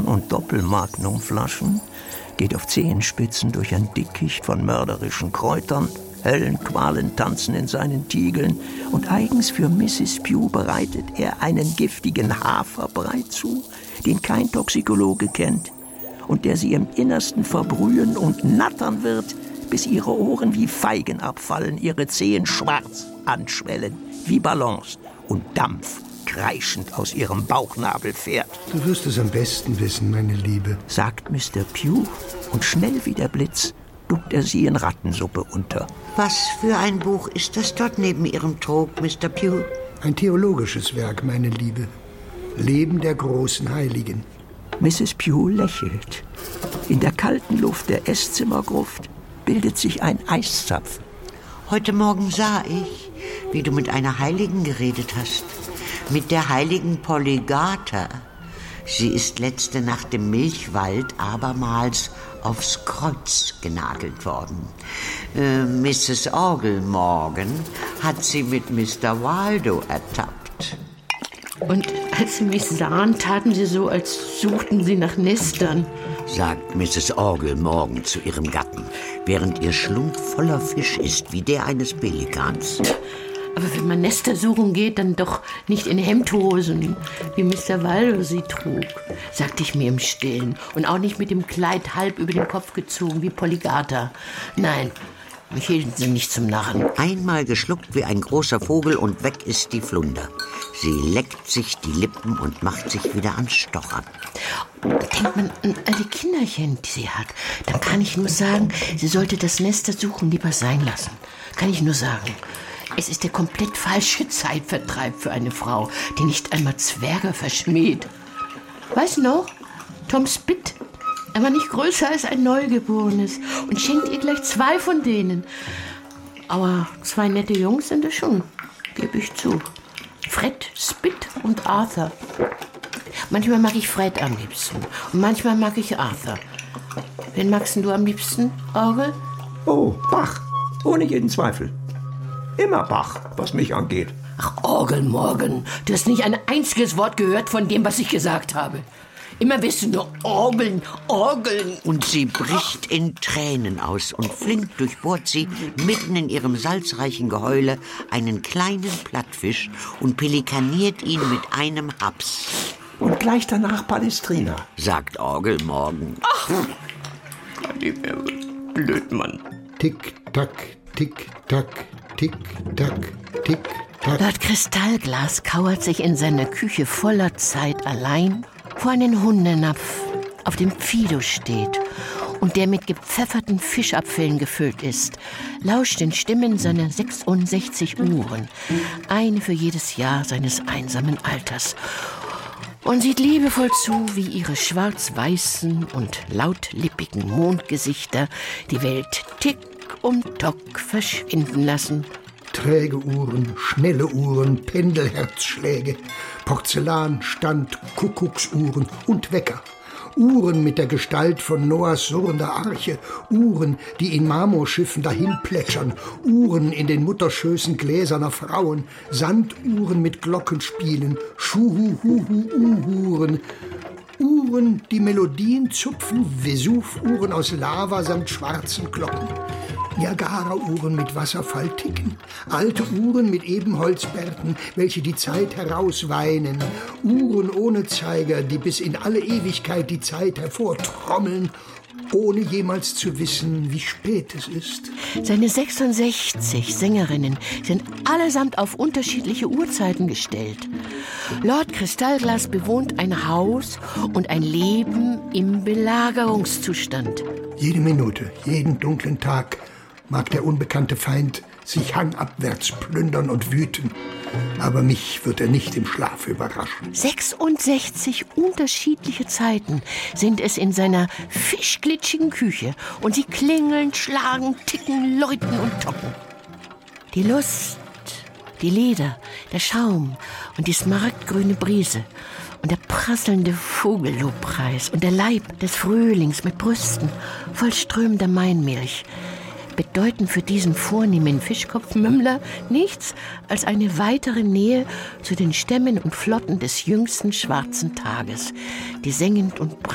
und Doppelmagnumflaschen, geht auf Zehenspitzen durch ein Dickicht von mörderischen Kräutern, Höllenqualen tanzen in seinen Tiegeln und eigens für Mrs. Pugh bereitet er einen giftigen Haferbrei zu, den kein Toxikologe kennt und der sie im Innersten verbrühen und nattern wird, bis ihre Ohren wie Feigen abfallen, ihre Zehen schwarz anschwellen, wie Ballons und Dampf kreischend aus ihrem Bauchnabel fährt. Du wirst es am besten wissen, meine Liebe, sagt Mr. Pugh und schnell wie der Blitz duckt er sie in Rattensuppe unter. Was für ein Buch ist das dort neben Ihrem Trog, Mr. Pugh? Ein theologisches Werk, meine Liebe. Leben der großen Heiligen. Mrs. Pugh lächelt. In der kalten Luft der Esszimmergruft bildet sich ein Eiszapfen. Heute Morgen sah ich, wie du mit einer Heiligen geredet hast. Mit der heiligen Polygata. Sie ist letzte Nacht im Milchwald abermals aufs Kreuz genagelt worden. Mrs. Orgelmorgan hat sie mit Mr. Waldo ertappt. Und als sie mich sahen, taten sie so, als suchten sie nach Nestern, sagt Mrs. Orgelmorgan zu ihrem Gatten, während ihr Schlund voller Fisch ist, wie der eines Pelikans. Aber wenn man Nester suchen geht, dann doch nicht in Hemdhosen, wie Mr. Waldo sie trug, sagte ich mir im Stillen. Und auch nicht mit dem Kleid halb über den Kopf gezogen, wie Polygata. Nein, mich hielten sie nicht zum Narren. Einmal geschluckt wie ein großer Vogel und weg ist die Flunder. Sie leckt sich die Lippen und macht sich wieder ans Stochern. Denkt man an all die Kinderchen, die sie hat, dann kann ich nur sagen, sie sollte das Nestersuchen lieber sein lassen. Kann ich nur sagen. Es ist der komplett falsche Zeitvertreib für eine Frau, die nicht einmal Zwerge verschmäht. Weißt du noch? Tom Spit. Er war nicht größer als ein Neugeborenes und schenkt ihr gleich 2 von denen. Aber 2 nette Jungs sind es schon, gebe ich zu. Fred Spit und Arthur. Manchmal mag ich Fred am liebsten und manchmal mag ich Arthur. Wen magst du am liebsten, Orgel? Oh, Bach. Ohne jeden Zweifel. Immer Bach, was mich angeht. Ach, Orgelmorgan, du hast nicht ein einziges Wort gehört von dem, was ich gesagt habe. Immer wirst du nur orgeln, orgeln. Und sie bricht in Tränen aus und flink durchbohrt sie mitten in ihrem salzreichen Geheule einen kleinen Plattfisch und pelikaniert ihn mit einem Haps. Und gleich danach Palestrina, sagt Orgelmorgan. Ach, die wäre blöd, Mann. Tick-Tack, Tick-Tack, Tick-Tack, Tick-Tack. Lord Kristallglas kauert sich in seiner Küche voller Zeit allein vor einen Hundenapf, auf dem Fido steht und der mit gepfefferten Fischabfällen gefüllt ist, lauscht den Stimmen seiner 66 Uhren, eine für jedes Jahr seines einsamen Alters, und sieht liebevoll zu, wie ihre schwarz-weißen und lautlippigen Mondgesichter die Welt Tick um Tock verschwinden lassen. Träge Uhren, schnelle Uhren, Pendelherzschläge, Porzellanstand, Kuckucksuhren und Wecker. Uhren mit der Gestalt von Noahs surrender Arche, Uhren, die in Marmorschiffen dahin plätschern, Uhren in den Mutterschößen gläserner Frauen, Sanduhren mit Glockenspielen, Schuhuhuhu-Uhren, Uhren, die Melodien zupfen, Vesuv-Uhren aus Lava samt schwarzen Glocken. Niagara-Uhren mit Wasserfallticken, alte Uhren mit Ebenholzbärten, welche die Zeit herausweinen, Uhren ohne Zeiger, die bis in alle Ewigkeit die Zeit hervortrommeln, ohne jemals zu wissen, wie spät es ist. Seine 66 Sängerinnen sind allesamt auf unterschiedliche Uhrzeiten gestellt. Lord Kristallglas bewohnt ein Haus und ein Leben im Belagerungszustand. Jede Minute, jeden dunklen Tag mag der unbekannte Feind sich hangabwärts plündern und wüten. Aber mich wird er nicht im Schlaf überraschen. 66 unterschiedliche Zeiten sind es in seiner fischglitschigen Küche. Und sie klingeln, schlagen, ticken, läuten und tocken. Die Lust, die Leder, der Schaum und die smaragdgrüne Brise und der prasselnde Vogellobpreis und der Leib des Frühlings mit Brüsten voll strömender Mainmilch bedeuten für diesen vornehmen Fischkopfmümmler nichts als eine weitere Nähe zu den Stämmen und Flotten des jüngsten schwarzen Tages, die sengend und